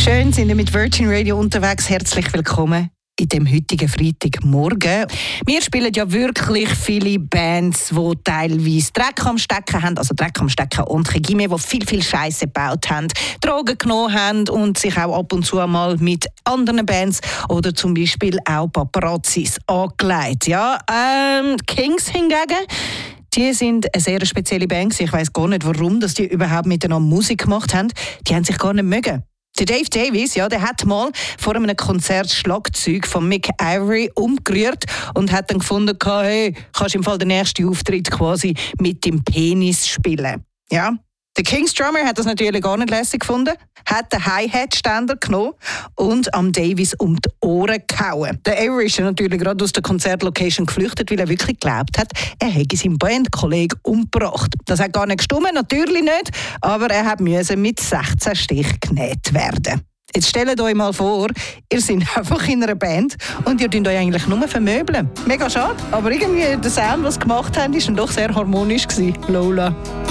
Schön, sind ihr mit Virgin Radio unterwegs. Herzlich willkommen in dem heutigen Freitagmorgen. Wir spielen ja wirklich viele Bands, die teilweise Dreck am Stecken haben, also Dreck am Stecken und Chemie, die viel Scheisse gebaut haben, Drogen genommen haben und sich auch ab und zu mal mit anderen Bands oder zum Beispiel auch Paparazzis angelegt. Ja, Kings hingegen, die sind eine sehr spezielle Band. Ich weiss gar nicht, warum dass die überhaupt miteinander Musik gemacht haben. Die haben sich gar nicht mögen. Der Dave Davies, ja, der hat mal vor einem Konzert das Schlagzeug von Mick Avory umgerührt und hat dann gefunden, hey, kannst im Fall den nächsten Auftritt quasi mit dem Penis spielen. Ja. Der Kings Drummer hat das natürlich gar nicht lässig gefunden, hat den Hi-Hat-Ständer genommen und am Davies um die Ohren gehauen. Der Avery ist natürlich gerade aus der Konzertlocation geflüchtet, weil er wirklich geglaubt hat, er hätte seinen Bandkollegen umgebracht. Das hat gar nicht gestimmt, natürlich nicht, aber er musste mit 16 Stich genäht werden. Jetzt stellt euch mal vor, ihr seid einfach in einer Band und ihr tut euch eigentlich nur vermöbeln. Mega schade, aber irgendwie der Sound, was sie gemacht haben, war doch sehr harmonisch gewesen. Lola.